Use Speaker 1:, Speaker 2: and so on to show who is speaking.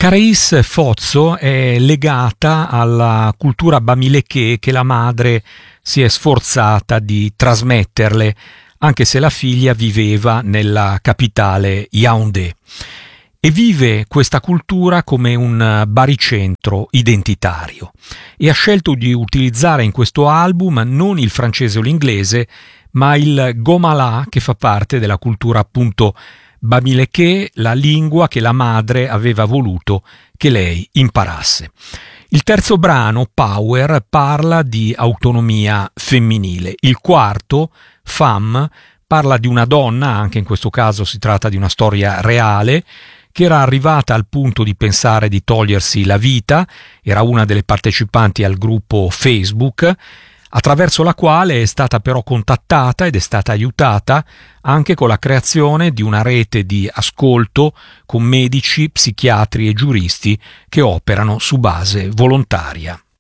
Speaker 1: Carais Fozzo è legata alla cultura bamileké che la madre si è sforzata di trasmetterle, anche se la figlia viveva nella capitale Yaoundé. E vive questa cultura come un baricentro identitario. E ha scelto di utilizzare in questo album non il francese o l'inglese, ma il gomala, che fa parte della cultura appunto bamileké, la lingua che la madre aveva voluto che lei imparasse. Il terzo brano, Power, parla di autonomia femminile. Il quarto, Femme, parla di una donna, anche in questo caso si tratta di una storia reale, che era arrivata al punto di pensare di togliersi la vita, era una delle partecipanti al gruppo Facebook, attraverso la quale è stata però contattata ed è stata aiutata anche con la creazione di una rete di ascolto con medici, psichiatri e giuristi che operano su base volontaria.